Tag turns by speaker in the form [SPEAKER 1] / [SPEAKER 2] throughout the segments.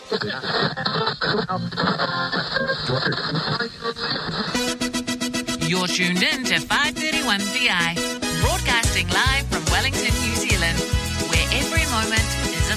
[SPEAKER 1] You're tuned in to 531 PI, broadcasting live from Wellington, New Zealand, where every moment is a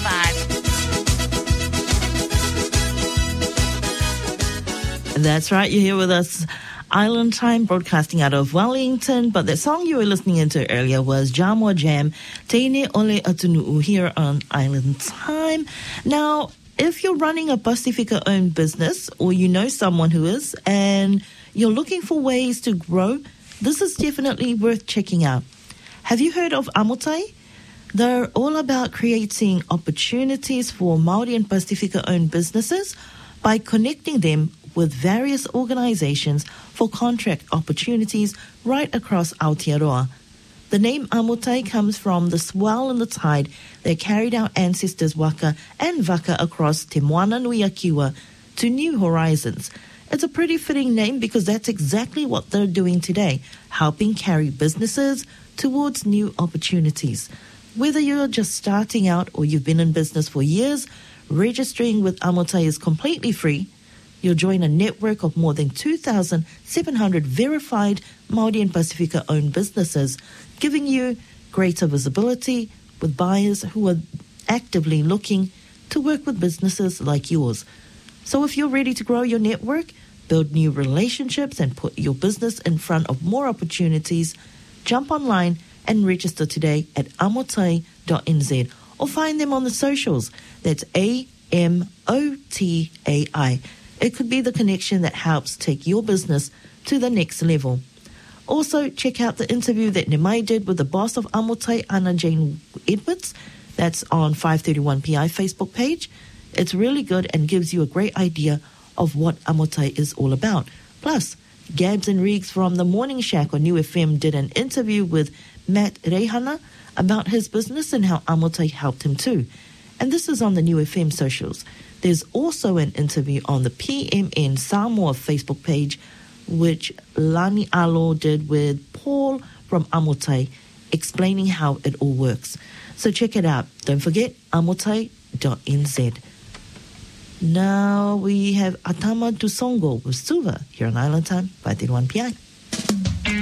[SPEAKER 1] vibe.
[SPEAKER 2] That's right, you're here with us. Island Time, broadcasting out of Wellington. But the song you were listening into earlier was Jamwa Jam, Teine Ole Atunuu, here on Island Time. Now, if you're running a Pasifika-owned business, or you know someone who is, and you're looking for ways to grow, this is definitely worth checking out. Have you heard of Amotai? They're all about creating opportunities for Māori and Pasifika-owned businesses by connecting them with various organizations for contract opportunities right across Aotearoa. The name Amotai comes from the swell and the tide that carried our ancestors waka and waka across Te Moana Nui a Kiwa to new horizons. It's a pretty fitting name because that's exactly what they're doing today, helping carry businesses towards new opportunities. Whether you're just starting out or you've been in business for years, registering with Amotai is completely free. You'll join a network of more than 2,700 verified Māori and Pasifika-owned businesses, giving you greater visibility with buyers who are actively looking to work with businesses like yours. So if you're ready to grow your network, build new relationships and put your business in front of more opportunities, jump online and register today at amotai.nz or find them on the socials. That's AMOTAI. It could be the connection that helps take your business to the next level. Also, check out the interview that Nemai did with the boss of Amotai, Anna Jane Edwards. That's on 531 PI Facebook page. It's really good and gives you a great idea of what Amotai is all about. Plus, Gabs and Riggs from the Morning Shack on New FM did an interview with Matt Reihana about his business and how Amotai helped him too. And this is on the New FM socials. There's also an interview on the PMN Samoa Facebook page, which Lani Alo did with Paul from Amotai, explaining how it all works. So check it out. Don't forget, amotai.nz. Now we have Atama Tusongo with Suva here on Island Time by 31 PI.